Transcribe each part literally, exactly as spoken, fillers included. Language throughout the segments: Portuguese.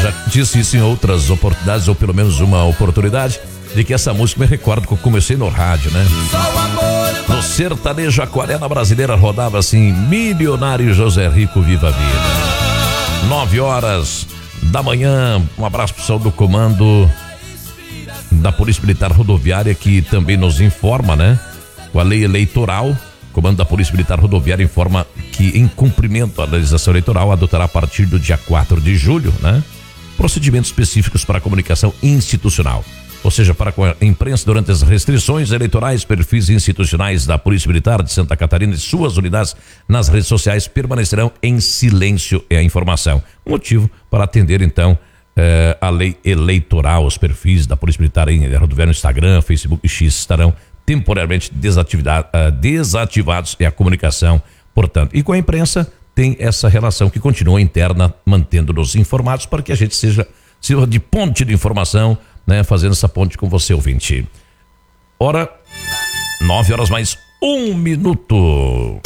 já disse isso em outras oportunidades, ou pelo menos uma oportunidade, de que essa música me recorda que eu comecei no rádio, né? No sertanejo aquarela brasileira rodava assim, Milionário José Rico, viva a vida. Nove horas da manhã, um abraço pro pessoal do comando da Polícia Militar Rodoviária, que também nos informa, né? Com a lei eleitoral, o comando da Polícia Militar Rodoviária informa que, em cumprimento à legislação eleitoral, adotará a partir do dia quatro de julho, né? Procedimentos específicos para a comunicação institucional. Ou seja, para com a imprensa durante as restrições eleitorais, perfis institucionais da Polícia Militar de Santa Catarina e suas unidades nas redes sociais permanecerão em silêncio e a informação. Motivo para atender, então, eh, a lei eleitoral. Os perfis da Polícia Militar em rodoviária no Instagram, Facebook e X estarão temporariamente uh, desativados e a comunicação, portanto. E com a imprensa tem essa relação que continua interna, mantendo-nos informados para que a gente seja, seja de ponte de informação, né, fazendo essa ponte com você, ouvinte. Hora, nove horas mais um minuto.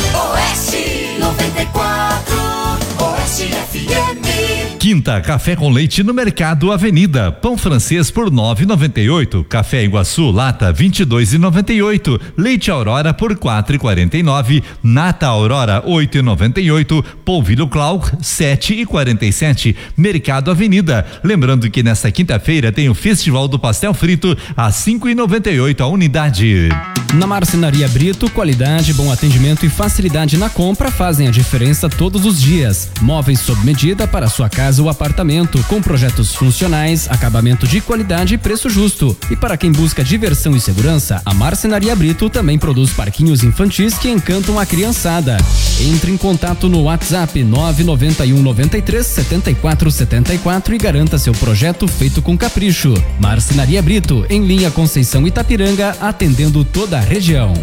Oeste noventa e quatro, Oeste F M. Quinta, café com leite no Mercado Avenida. Pão francês por nove e noventa e oito. Café Iguaçu lata vinte e dois e noventa e oito. Leite Aurora por quatro e quarenta e nove. Nata Aurora oito e noventa e oito. Polvilho Clark sete e quarenta e sete. Mercado Avenida. Lembrando que nesta quinta-feira tem o Festival do Pastel Frito a cinco e noventa e oito a unidade. Na Marcenaria Brito, qualidade, bom atendimento e facilidade na compra fazem a diferença todos os dias. Móveis sob medida para sua casa ou apartamento, com projetos funcionais, acabamento de qualidade e preço justo. E para quem busca diversão e segurança, a Marcenaria Brito também produz parquinhos infantis que encantam a criançada. Entre em contato no WhatsApp nove nove um nove três sete quatro sete quatro e garanta seu projeto feito com capricho. Marcenaria Brito, em linha Conceição Itapiranga, atendendo toda a região.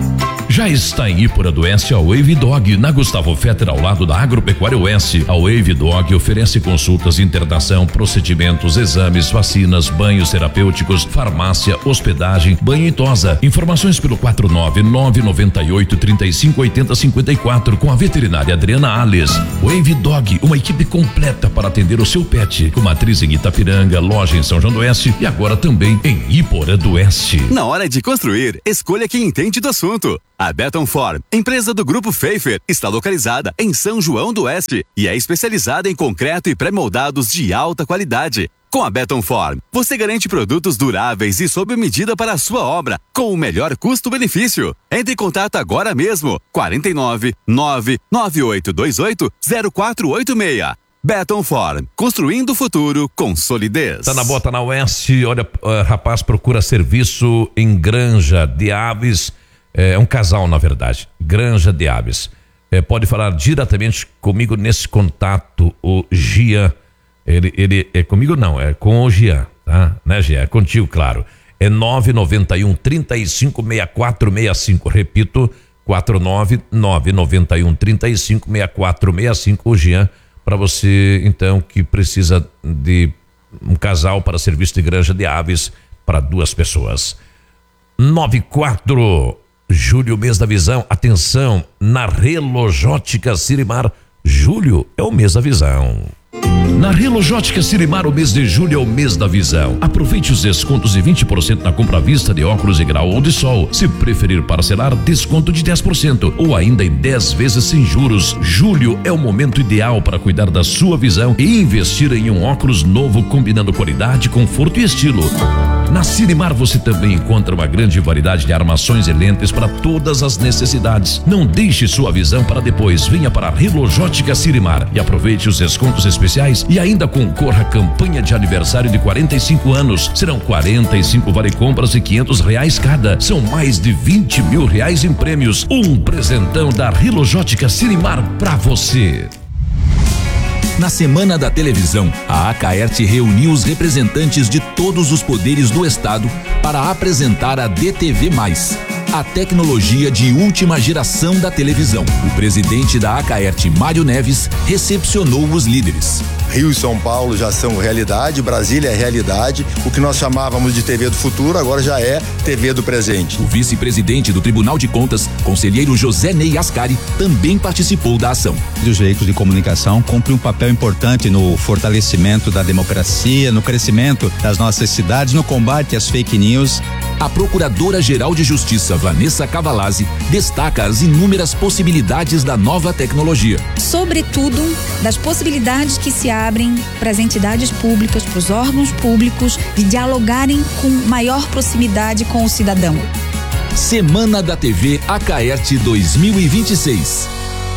Já está em Ípora do Oeste a Wave Dog, na Gustavo Fetter, ao lado da Agropecuária Oeste. A Wave Dog oferece consultas de internação, procedimentos, exames, vacinas, banhos terapêuticos, farmácia, hospedagem, banho e tosa. Informações pelo quatro nove nove nove oito três cinco oito zero cinco quatro com a veterinária Adriana Alves. Wave Dog, uma equipe completa para atender o seu pet, com matriz em Itapiranga, loja em São João do Oeste e agora também em Ípora do Oeste. Na hora de construir, escolha quem entende do assunto. A Beton Form, empresa do Grupo Pfeiffer, está localizada em São João do Oeste e é especializada em concreto e pré-moldados de alta qualidade. Com a Beton Form, você garante produtos duráveis e sob medida para a sua obra, com o melhor custo-benefício. Entre em contato agora mesmo, quarenta e nove, nove nove oito dois oito, zero quatro oito seis. Beton Form, construindo o futuro com solidez. Tá na bota na Oeste, olha, uh, rapaz procura serviço em Granja de Aves. É um casal, na verdade, Granja de Aves. É, pode falar diretamente comigo nesse contato, o Gian. Ele, ele é comigo não, é com o Gian, tá? Né, Gian? É contigo, claro. É nove nove um, três cinco seis quatro seis cinco. Repito, quatro nove nove nove um, três cinco seis quatro seis cinco. O Gian, para você, então, que precisa de um casal para serviço de Granja de Aves para duas pessoas. nove quatro. Julho, mês da visão, atenção, na Relojótica Sirimar, julho é o mês da visão. Na Relojótica Sirimar, o mês de julho é o mês da visão. Aproveite os descontos de vinte por cento na compra à vista de óculos de grau ou de sol. Se preferir parcelar, desconto de dez por cento ou ainda em dez vezes sem juros. Julho é o momento ideal para cuidar da sua visão e investir em um óculos novo combinando qualidade, conforto e estilo. Na Sirimar você também encontra uma grande variedade de armações e lentes para todas as necessidades. Não deixe sua visão para depois. Venha para a Relojótica Sirimar e aproveite os descontos especiais e ainda concorra à campanha de aniversário de quarenta e cinco anos. Serão quarenta e cinco vale compras de quinhentos reais cada. São mais de vinte mil reais em prêmios. Um presentão da Relojótica Sirimar para você. Na Semana da Televisão, a Acaerte reuniu os representantes de todos os poderes do Estado para apresentar a D T V mais, a tecnologia de última geração da televisão. O presidente da Acaerte, Mário Neves, recepcionou os líderes. Rio e São Paulo já são realidade, Brasília é realidade. O que nós chamávamos de T V do futuro agora já é T V do presente. O vice-presidente do Tribunal de Contas, conselheiro José Ney Ascari, também participou da ação. Os veículos de comunicação cumprem um papel importante no fortalecimento da democracia, no crescimento das nossas cidades, no combate às fake news. A Procuradora-Geral de Justiça, Vanessa Cavalazzi, destaca as inúmeras possibilidades da nova tecnologia. Sobretudo, das possibilidades que se abrem para as entidades públicas, para os órgãos públicos, de dialogarem com maior proximidade com o cidadão. Semana da T V Acaerte dois mil e vinte e seis.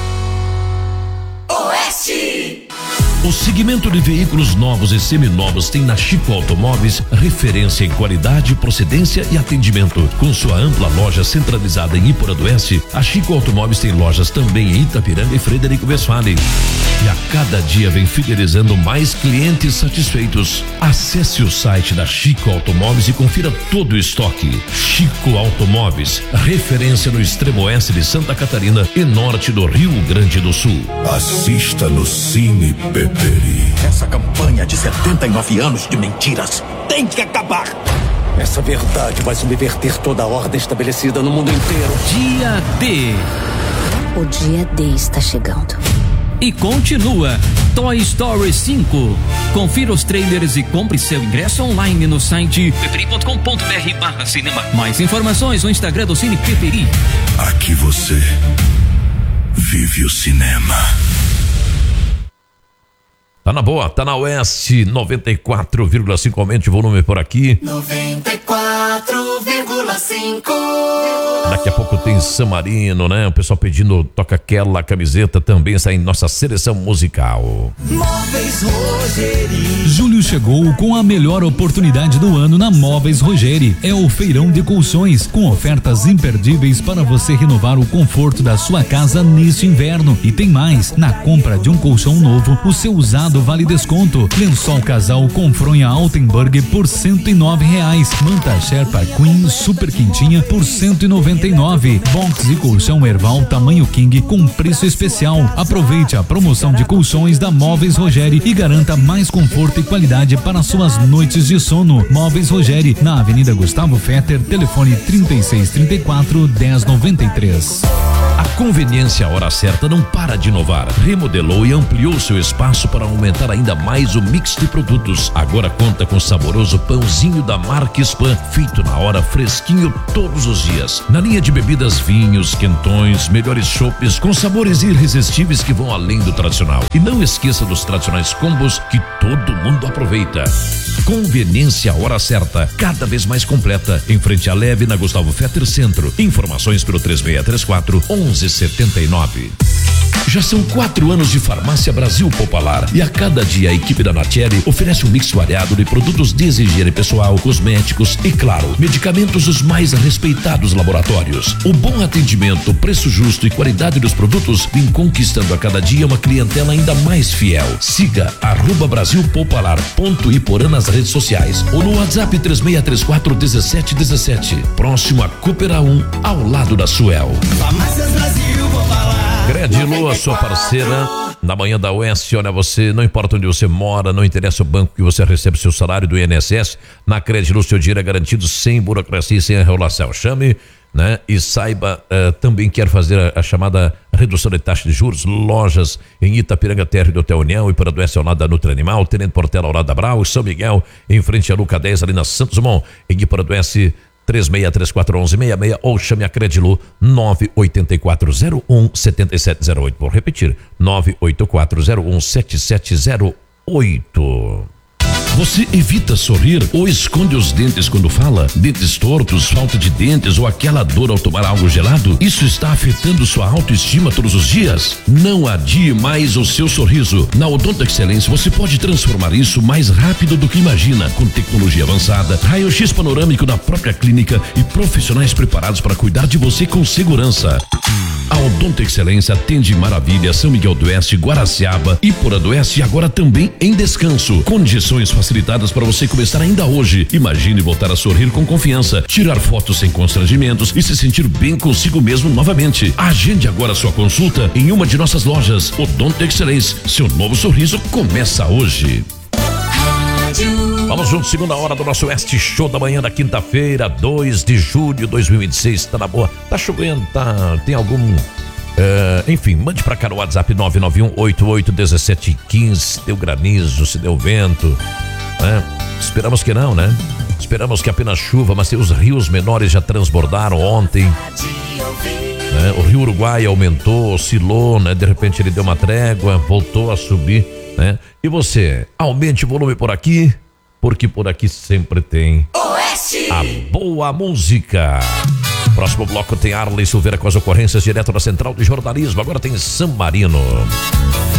Oeste. O segmento de veículos novos e seminovos tem na Chico Automóveis referência em qualidade, procedência e atendimento. Com sua ampla loja centralizada em Iporã do Oeste, a Chico Automóveis tem lojas também em Itapiranga e Frederico Westphalen. E a cada dia vem fidelizando mais clientes satisfeitos. Acesse o site da Chico Automóveis e confira todo o estoque. Chico Automóveis, referência no extremo oeste de Santa Catarina e norte do Rio Grande do Sul. Assista no Cine Peperi. Essa campanha de setenta e nove anos de mentiras tem que acabar. Essa verdade vai subverter toda a ordem estabelecida no mundo inteiro. Dia D. O dia D está chegando. E continua Toy Story cinco. Confira os trailers e compre seu ingresso online no site peperi ponto com ponto br barra cinema. Mais informações no Instagram do Cine Peperi. Aqui você vive o cinema. Tá na boa, tá na Oeste noventa e quatro vírgula cinco, aumente o volume por aqui. noventa e quatro vírgula cinco. Daqui a pouco tem San Marino, né? O pessoal pedindo toca aquela camiseta também sai em nossa seleção musical. Móveis Rogeri. Julho chegou com a melhor oportunidade do ano na Móveis Rogeri. É o feirão de colchões com ofertas imperdíveis para você renovar o conforto da sua casa neste inverno. E tem mais, na compra de um colchão novo, o seu usado vale desconto. Lençol casal com fronha Altenburg por cento e nove reais. Manta Sherpa Queen super quentinha por cento e noventa e nove. Box e colchão Erval tamanho King com preço especial. Aproveite a promoção de colchões da Móveis Rogeri e garanta mais conforto e qualidade para suas noites de sono. Móveis Rogeri, na Avenida Gustavo Fetter, telefone trinta e seis, trinta e quatro, dez, noventa e três. A Conveniência Hora Certa não para de inovar. Remodelou e ampliou seu espaço para aumentar ainda mais o mix de produtos. Agora conta com saboroso pãozinho da marca Spam, feito na hora, fresquinho todos os dias. Na linha de bebidas, vinhos, quentões, melhores chopes com sabores irresistíveis que vão além do tradicional. E não esqueça dos tradicionais combos que todo mundo aproveita. Conveniência Hora Certa, cada vez mais completa, em frente à Leve, na Gustavo Fetter Centro. Informações pelo três seis três quatro, um um sete nove. Já são quatro anos de Farmácia Brasil Popular e a cada dia a equipe da Natieri oferece um mix variado de produtos de higiene pessoal, cosméticos e, claro, medicamentos dos mais respeitados laboratórios. O bom atendimento, preço justo e qualidade dos produtos vem conquistando a cada dia uma clientela ainda mais fiel. Siga arroba Brasil Popular ponto Iporã nas redes sociais ou no WhatsApp três seis três quatro, um sete um sete. Próximo a Coopera um, ao lado da Suel. Farmácias Brasil Popular. Credilu, a sua parceira, na manhã da Oeste. Olha, você, não importa onde você mora, não interessa o banco que você recebe seu salário do I N S S, na Credilu seu dinheiro é garantido sem burocracia e sem enrolação. Chame, né? E saiba, uh, também quer fazer a, a chamada redução de taxa de juros. Lojas em Itapiranga, Terra do Hotel União, e para do Oeste ao lado da Nutra Animal, Tenente Portela ao lado da Brau, São Miguel, em frente a Luca dez, ali na Santos Dumont, em Ipara do Oeste, três seis três quatro, um um seis seis, ou chame a Credilu nove oito quatro zero um sete sete zero oito. Vou repetir, nove oito quatro zero um sete sete zero oito. Você evita sorrir ou esconde os dentes quando fala? Dentes tortos, falta de dentes ou aquela dor ao tomar algo gelado? Isso está afetando sua autoestima todos os dias? Não adie mais o seu sorriso. Na Odonto Excelência você pode transformar isso mais rápido do que imagina, com tecnologia avançada, raio-x panorâmico na própria clínica e profissionais preparados para cuidar de você com segurança. A Odonto Excelência atende Maravilha, São Miguel do Oeste, Guaraciaba, Iporã do Oeste e agora também em Descanso. Condições facilitadas facilitadas para você começar ainda hoje. Imagine voltar a sorrir com confiança, tirar fotos sem constrangimentos e se sentir bem consigo mesmo novamente. Agende agora sua consulta em uma de nossas lojas. Odonto Excellence, seu novo sorriso começa hoje. Vamos juntos, segunda hora do nosso Oeste Show da manhã da quinta-feira, dois de julho de dois mil e vinte e seis. Tá na boa, tá chovendo, tá, tem algum... Uh, enfim, mande pra cá no WhatsApp nove nove um oito oito um sete um cinco. Se deu granizo, se deu vento, né? Esperamos que não, né? Esperamos que apenas chuva, mas os rios menores já transbordaram ontem, né? O Rio Uruguai aumentou, oscilou, né? De repente ele deu uma trégua, voltou a subir, né? E você, aumente o volume por aqui, porque por aqui sempre tem Oeste, a boa música. Próximo bloco tem Arley Silveira com as ocorrências direto da Central de Jornalismo. Agora tem San Marino.